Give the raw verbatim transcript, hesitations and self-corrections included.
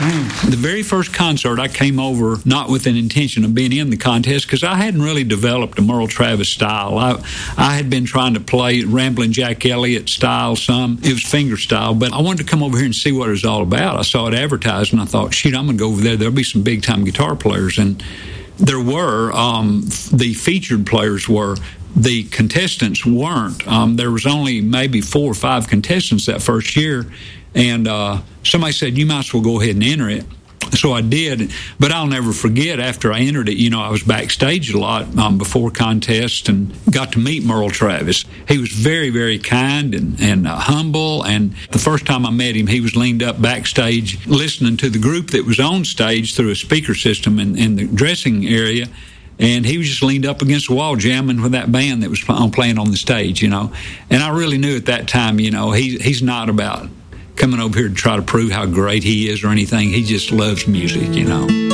Mm. The very first concert, I came over not with an intention of being in the contest because I hadn't really developed a Merle Travis style. I, I had been trying to play Ramblin' Jack Elliott style some. It was finger style, but I wanted to come over here and see what it was all about. I saw it advertised, and I thought, shoot, I'm going to go over there. There'll be some big-time guitar players. And there were. Um, the featured players were. The contestants weren't. Um, there was only maybe four or five contestants that first year, and uh, somebody said, you might as well go ahead and enter it. So I did, but I'll never forget, after I entered it, you know, I was backstage a lot um, before contest and got to meet Merle Travis. He was very, very kind and, and uh, humble, and the first time I met him, he was leaned up backstage listening to the group that was on stage through a speaker system in, in the dressing area, and he was just leaned up against the wall jamming with that band that was playing on the stage, you know. And I really knew at that time, you know, he, he's not about coming over here to try to prove how great he is or anything. He just loves music, you know.